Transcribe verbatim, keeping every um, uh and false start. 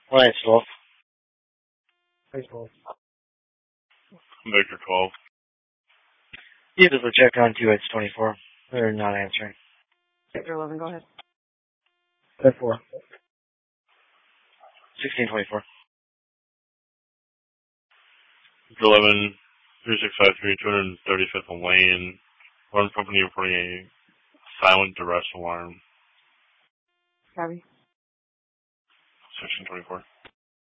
Alliance twelve. Victor twelve. You just check on two eight twenty-four. They're not answering. Victor eleven, go ahead. ten four. sixteen twenty-four. Victor eleven, three six five three, two hundred thirty-fifth on Lane. One company reporting a silent duress alarm. Copy. Section twenty-four.